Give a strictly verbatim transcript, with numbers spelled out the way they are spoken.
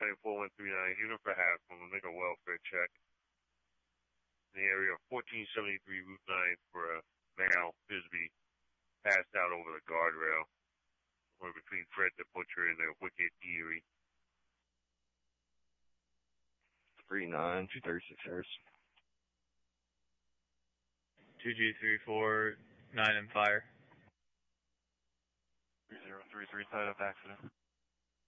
Claim four one three nine, unit for half from a nigger welfare check in the area of fourteen seventy-three Route nine for a male Bisbee passed out over the guardrail or between Fred the Butcher and the Wicked Erie. three nine, two thirty-six Harris. two G three four nine and fire. three zero three three, tied up accident.